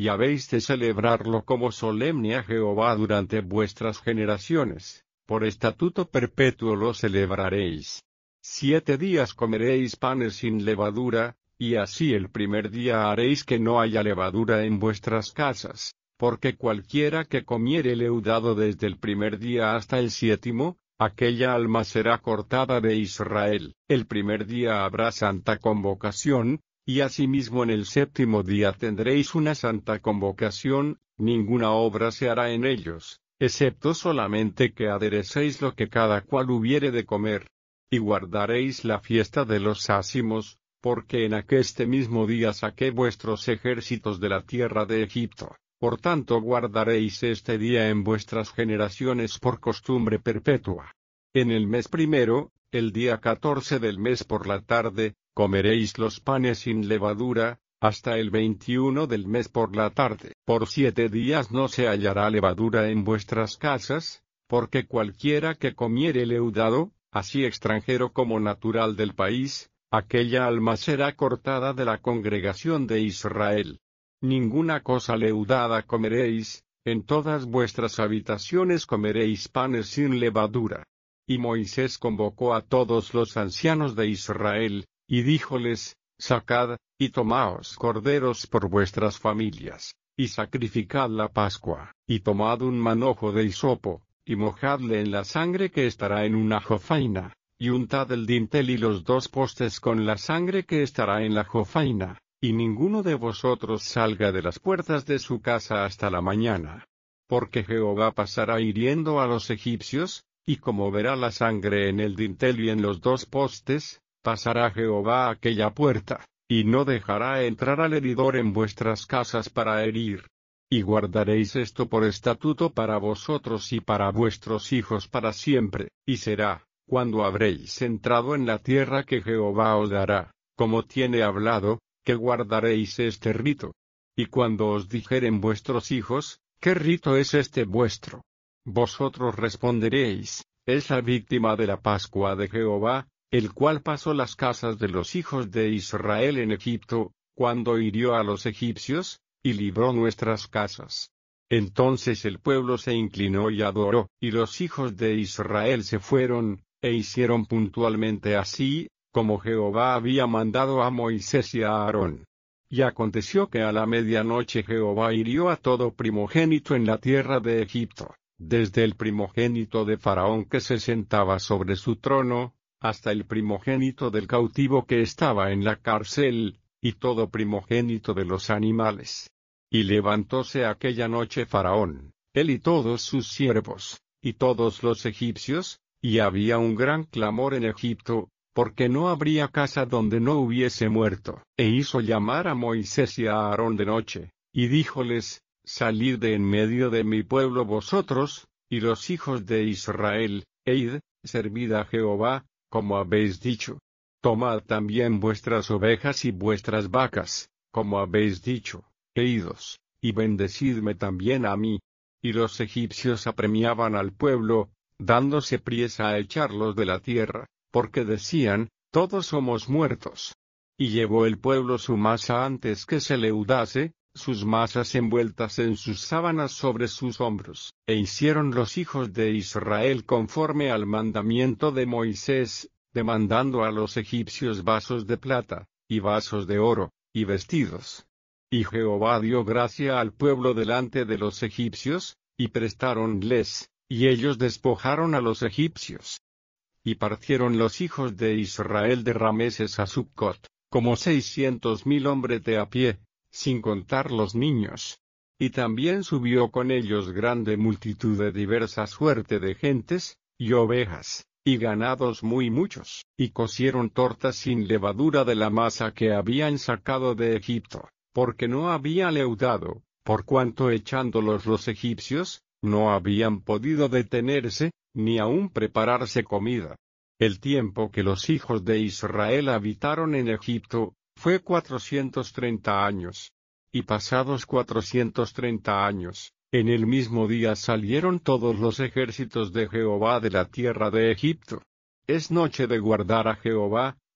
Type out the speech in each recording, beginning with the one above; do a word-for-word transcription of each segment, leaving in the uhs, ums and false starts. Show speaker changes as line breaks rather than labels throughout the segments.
y habéis de celebrarlo como solemne a Jehová durante vuestras generaciones, por estatuto perpetuo lo celebraréis. Siete días comeréis panes sin levadura, y así el primer día haréis que no haya levadura en vuestras casas, porque cualquiera que comiere leudado desde el primer día hasta el siétimo, aquella alma será cortada de Israel. El primer día habrá santa convocación, y asimismo en el séptimo día tendréis una santa convocación, ninguna obra se hará en ellos, excepto solamente que aderecéis lo que cada cual hubiere de comer. Y guardaréis la fiesta de los ázimos, porque en aqueste mismo día saqué vuestros ejércitos de la tierra de Egipto. Por tanto guardaréis este día en vuestras generaciones por costumbre perpetua. En el mes primero, el día catorce del mes por la tarde, comeréis los panes sin levadura, hasta el veintiuno del mes por la tarde. Por siete días no se hallará levadura en vuestras casas, porque cualquiera que comiere leudado, así extranjero como natural del país, aquella alma será cortada de la congregación de Israel. Ninguna cosa leudada comeréis, en todas vuestras habitaciones comeréis panes sin levadura. Y Moisés convocó a todos los ancianos de Israel, y díjoles, sacad, y tomaos corderos por vuestras familias, y sacrificad la Pascua, y tomad un manojo de hisopo, y mojadle en la sangre que estará en una jofaina, y untad el dintel y los dos postes con la sangre que estará en la jofaina, y ninguno de vosotros salga de las puertas de su casa hasta la mañana. Porque Jehová pasará hiriendo a los egipcios, y como verá la sangre en el dintel y en los dos postes, pasará Jehová a aquella puerta, y no dejará entrar al heridor en vuestras casas para herir. Y guardaréis esto por estatuto para vosotros y para vuestros hijos para siempre, y será, cuando habréis entrado en la tierra que Jehová os dará, como tiene hablado, que guardaréis este rito. Y cuando os dijeren vuestros hijos, ¿qué rito es este vuestro? Vosotros responderéis, es la víctima de la Pascua de Jehová, el cual pasó las casas de los hijos de Israel en Egipto, cuando hirió a los egipcios, y libró nuestras casas. Entonces el pueblo se inclinó y adoró, y los hijos de Israel se fueron, e hicieron puntualmente así, como Jehová había mandado a Moisés y a Aarón. Y aconteció que a la medianoche Jehová hirió a todo primogénito en la tierra de Egipto, desde el primogénito de Faraón que se sentaba sobre su trono, hasta el primogénito del cautivo que estaba en la cárcel, y todo primogénito de los animales. Y levantóse aquella noche Faraón, él y todos sus siervos, y todos los egipcios, y había un gran clamor en Egipto, porque no habría casa donde no hubiese muerto. E hizo llamar a Moisés y a Aarón de noche, y díjoles, salid de en medio de mi pueblo vosotros, y los hijos de Israel, e id, servid a Jehová, como habéis dicho. Tomad también vuestras ovejas y vuestras vacas, como habéis dicho, e idos, y bendecidme también a mí. Y los egipcios apremiaban al pueblo, dándose priesa a echarlos de la tierra, porque decían, todos somos muertos. Y llevó el pueblo su masa antes que se leudase, sus masas envueltas en sus sábanas sobre sus hombros. E hicieron los hijos de Israel conforme al mandamiento de Moisés, demandando a los egipcios vasos de plata, y vasos de oro, y vestidos. Y Jehová dio gracia al pueblo delante de los egipcios, y prestáronles, y ellos despojaron a los egipcios. Y partieron los hijos de Israel de Rameses a Succot, como seiscientos mil hombres de a pie, sin contar los niños. Y también subió con ellos grande multitud de diversa suerte de gentes, y ovejas, y ganados muy muchos, y cocieron tortas sin levadura de la masa que habían sacado de Egipto, porque no había leudado, por cuanto echándolos los egipcios, no habían podido detenerse, ni aun prepararse comida. El tiempo que los hijos de Israel habitaron en Egipto, fue cuatrocientos treinta años. Y pasados cuatrocientos treinta años, en el mismo día salieron todos los ejércitos de Jehová de la tierra de Egipto. Es noche de guardar a Jehová,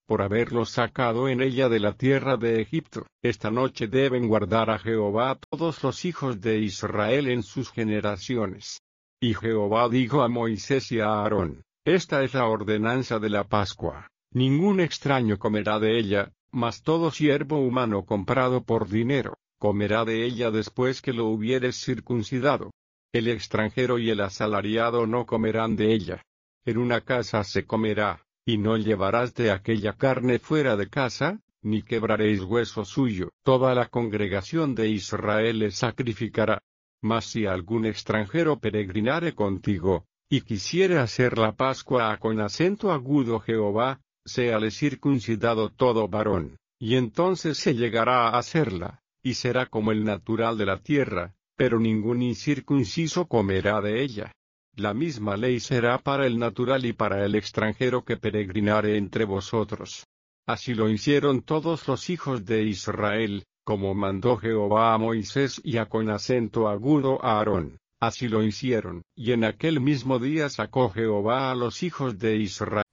por haberlos sacado en ella de la tierra de Egipto. Esta noche deben guardar a Jehová todos los hijos de Israel en sus generaciones. Y Jehová dijo a Moisés y a Aarón: Esta es la ordenanza de la Pascua. Ningún extraño comerá de ella, mas todo siervo humano comprado por dinero, comerá de ella después que lo hubieres circuncidado. El extranjero y el asalariado no comerán de ella. En una casa se comerá, y no llevarás de aquella carne fuera de casa, ni quebraréis hueso suyo. Toda la congregación de Israel le sacrificará. Mas si algún extranjero peregrinare contigo, y quisiere hacer la Pascua con acento agudo Jehová, séale circuncidado todo varón, y entonces se llegará a hacerla, y será como el natural de la tierra, pero ningún incircunciso comerá de ella. La misma ley será para el natural y para el extranjero que peregrinare entre vosotros. Así lo hicieron todos los hijos de Israel, como mandó Jehová a Moisés y a con acento agudo a Aarón. Así lo hicieron, y en aquel mismo día sacó Jehová a los hijos de Israel